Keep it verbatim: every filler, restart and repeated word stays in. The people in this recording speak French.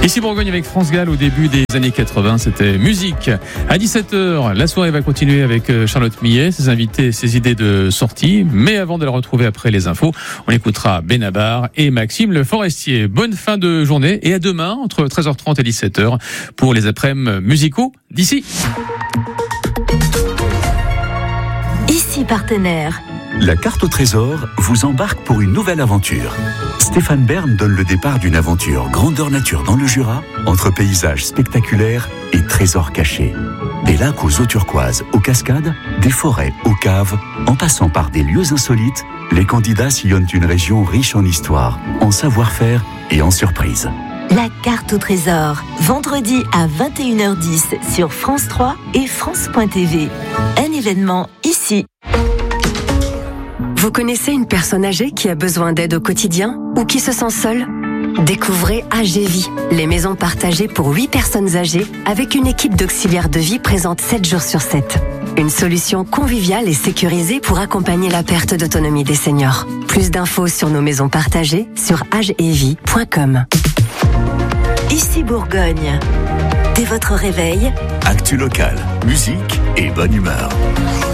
Ici Bourgogne avec France Gall au début des années quatre-vingts, c'était musique. À dix-sept heures, la soirée va continuer avec Charlotte Millet, ses invités, ses idées de sortie. Mais avant de la retrouver après les infos, on écoutera Benabar et Maxime Le Forestier. Bonne fin de journée et à demain entre treize heures trente et dix-sept heures pour les après-midi musicaux d'ici. Ici partenaire. La carte au trésor vous embarque pour une nouvelle aventure. Stéphane Bern donne le départ d'une aventure grandeur nature dans le Jura, entre paysages spectaculaires et trésors cachés. Des lacs aux eaux turquoises, aux cascades, des forêts aux caves, en passant par des lieux insolites, les candidats sillonnent une région riche en histoire, en savoir-faire et en surprises. La carte au trésor, vendredi à vingt et une heures dix sur France trois et France point T V. Un événement ici. Vous connaissez une personne âgée qui a besoin d'aide au quotidien ou qui se sent seule ? Découvrez A G Vie, les maisons partagées pour huit personnes âgées avec une équipe d'auxiliaires de vie présente sept jours sur sept. Une solution conviviale et sécurisée pour accompagner la perte d'autonomie des seniors. Plus d'infos sur nos maisons partagées sur agevie point com. Ici Bourgogne. Dès votre réveil, Actu local, musique et bonne humeur.